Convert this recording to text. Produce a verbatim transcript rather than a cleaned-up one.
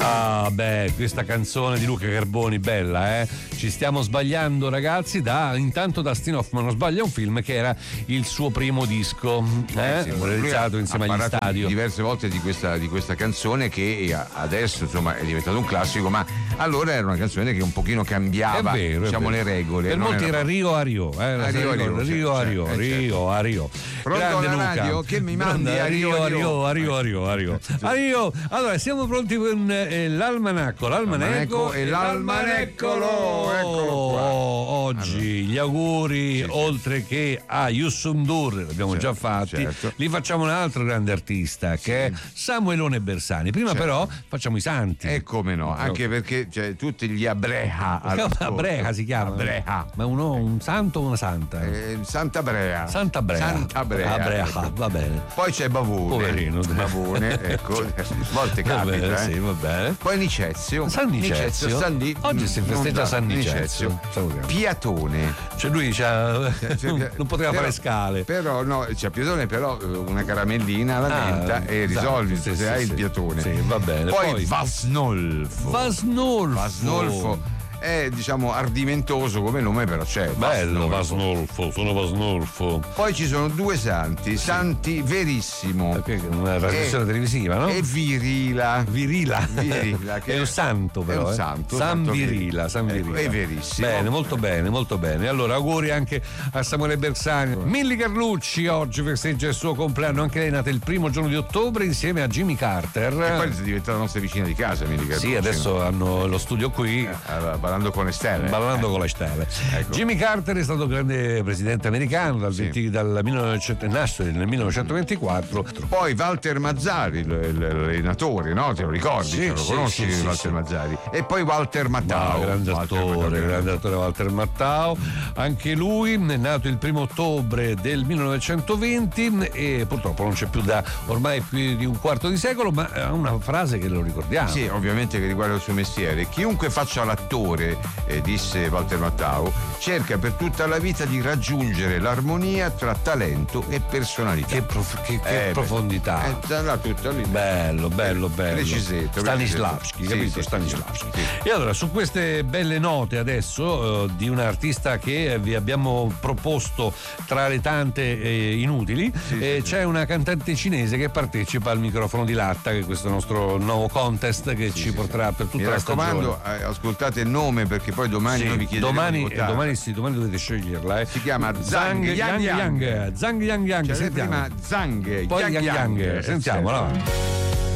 Ah, beh, questa canzone di Luca Carboni, bella, eh? Ci stiamo sbagliando, ragazzi, da intanto Dustin Hoffman non sbaglia un film che era il suo primo disco, eh? Sì, realizzato insieme agli Stadio. Diverse volte di questa, di questa canzone che adesso insomma è diventato un classico, ma allora era una canzone che un pochino cambiava, è vero, diciamo, è vero. le regole. Per molti era Rio a Rio, eh? a Rio a Rio, Rio a Rio, Rio a Rio. Pronto alla radio che mi mandi a Rio a Rio a Rio a Rio a Rio a Rio. Allora siamo pronti con eh, l'almanacco, l'almanacco e l'almaneccolo. Eccolo qua. Oggi allora, gli auguri, sì, oltre sì. che a Yusundur, li abbiamo certo, già fatti, certo. li facciamo un altro grande artista che sì. è Samuelone Bersani. Prima certo. però facciamo i santi. E come no, anche perché cioè, tutti gli Abreha. Abreha si chiama. Abreha. Ma uno un santo o una santa? Eh, Santa Brea. Santa Brea. Santa Brea. Abreha, ecco. va bene. Poi c'è Bavone. Poverino. Bavone, ecco. A volte va capita. Bene, eh. sì, va bene. Poi Nicezio. San Nicezio. San Di... Oggi si festeggia San Nicezio. Piatone. Cioè lui c'ha... non poteva però, fare scale. Però no, c'è Piatone, però una caramellina alla menta ah, e risolvi esatto, se sì, hai sì, il Piatone. Sì, va bene. Poi, Poi Vasnolfo. Vasnolfo. Vasnolfo. È diciamo ardimentoso come nome, però c'è. Bello Vasnolfo, sono Vasnolfo. Poi ci sono due santi, sì. Santi Verissimo. Una trasmissione televisiva, no? E Virila. Virila. Virila che è un santo però. È un eh. santo. San Virila, San Virila. È verissimo. Bene, molto bene, molto bene. Allora, auguri anche a Samuele Bersani. Milly Carlucci oggi festeggia il suo compleanno, anche lei è nata il primo giorno di ottobre insieme a Jimmy Carter. E poi è diventata nostra vicina di casa, Milly Carlucci. Sì, adesso no? hanno lo studio qui. Eh, Ballando con le stelle. Ballando eh. con le stelle. Ecco. Jimmy Carter è stato grande presidente americano dal, sì. venti, dal millenovecento, nasce nel millenovecentoventiquattro. Poi Walter Mazzari, l'allenatore, no? Te lo ricordi? Sì, te lo sì, conosci sì, Walter sì, Mazzari. E poi Walter Mattau. No, grande Walter attore, Mattau, grande attore Walter Mattau. Anche lui è nato il primo ottobre del millenovecentoventi e purtroppo non c'è più da ormai più di un quarto di secolo, ma ha una frase che lo ricordiamo. Sì, ovviamente che riguarda il suo mestiere. Chiunque faccia l'attore, eh, disse Walter Mattau, cerca per tutta la vita di raggiungere l'armonia tra talento e personalità. Che, prof- che, che eh, profondità. Eh, là, tutto lì. Bello, bello, bello. Precisetto. Stanislavski, sì, capito? Sì, Stanislavski. Sì. E allora, su queste belle note adesso, uh, di un artista che vi abbiamo proposto tra le tante eh, inutili, sì, eh, sì, c'è sì. una cantante cinese che partecipa al microfono di latta, che è questo nostro nuovo contest che sì, ci sì, porterà sì. per tutta Mi la raccomando, stagione. eh, ascoltate il nome perché poi domani sì, noi vi chiederemo domani, di eh, domani sì, domani dovete sceglierla. Eh. Si chiama Zhang Yang Yang. Zhang Yang Yang. Cioè, Sentiamo. prima Zhang Poi Yang Yang. Sentiamola.